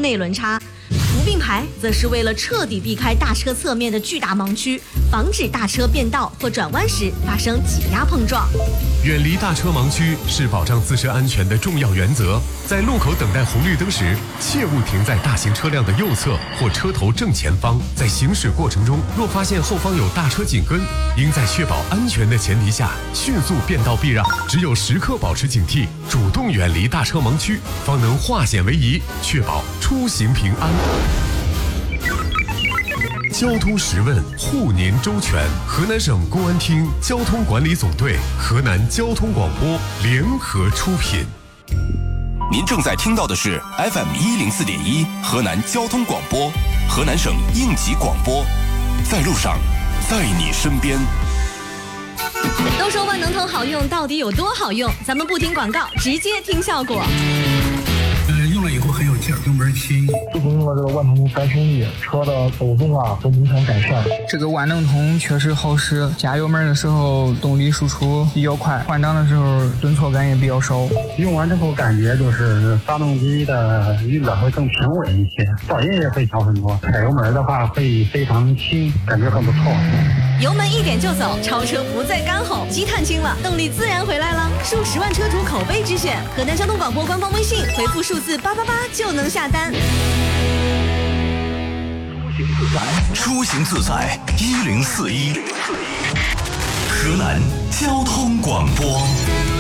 内轮差。无并排则是为了彻底避开大车侧面的巨大盲区，防止大车变道或转弯时发生挤压碰撞。 远离大车盲区是保障自身安全的重要原则。在路口等待红绿灯时，切勿停在大型车辆的右侧或车头正前方。在行驶过程中，若发现后方有大车紧跟，应在确保安全的前提下迅速变道避让。只有时刻保持警惕，主动远离大车盲区，方能化险为夷，确保出行平安。交通实问，护您周全。河南省公安厅交通管理总队、河南交通广播联合出品。 您正在听到的是 FM104.1 河南交通广播，河南省应急广播，在路上，在你身边。 都说万能通好用，到底有多好用？咱们不听广告，直接听效果。 用了以后很有劲儿，油门轻。 自从用了这个万能通3升1，车的抖动啊都明显改善。 这个万能通确实好使，加油门的时候动力输出比较快，换挡的时候顿挫感也比较少。 用完之后感觉就是发动机的运转会更平稳一些，噪音也会小很多。踩油门的话会非常轻，感觉很不错。 油门一点就走，超车不再干吼，积碳轻了，动力自然回来了。数10万车主口碑之选，河南交通广播官方微信回复数字888就能下单。 出行自在1041，河南交通广播。